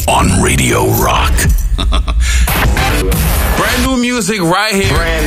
on Radio Rock. Brand new music right here.